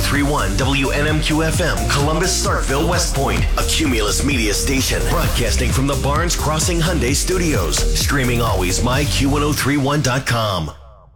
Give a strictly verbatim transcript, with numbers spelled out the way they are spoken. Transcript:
ten thirty-one W N M Q F M, Columbus, Starkville, West Point, a Cumulus media station, broadcasting from the Barnes Crossing Hyundai Studios. Streaming always, my Q ten thirty-one dot com.